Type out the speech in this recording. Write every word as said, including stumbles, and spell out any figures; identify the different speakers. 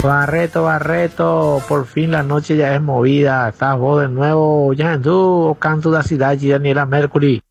Speaker 1: Barreto, Barreto, por fin la noche ya es movida. Estás vos de nuevo, ya en tu canto de la ciudad, Daniela Mercury.